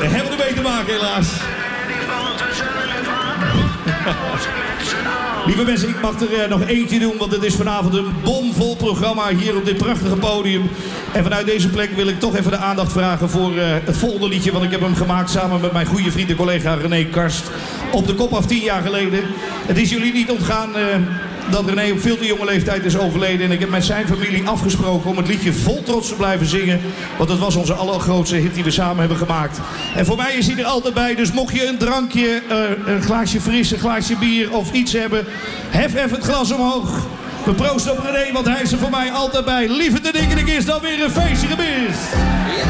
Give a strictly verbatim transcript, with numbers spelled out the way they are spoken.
Daar hebben we ermee te maken, helaas. Lieve mensen, ik mag er uh, nog eentje doen, want het is vanavond een bomvol programma hier op dit prachtige podium. En vanuit deze plek wil ik toch even de aandacht vragen voor uh, het volgende liedje, want ik heb hem gemaakt samen met mijn goede vriend en collega René Karst. Op de kop af tien jaar geleden. Het is jullie niet ontgaan uh, dat René op veel te jonge leeftijd is overleden. En ik heb met zijn familie afgesproken om het liedje vol trots te blijven zingen. Want het was onze allergrootste hit die we samen hebben gemaakt. En voor mij is hij er altijd bij. Dus mocht je een drankje, uh, een glaasje fris, een glaasje bier of iets hebben, hef even het glas omhoog. We proosten op René, want hij is er voor mij altijd bij. Liever te denken, ik is dan weer een feestje geweest.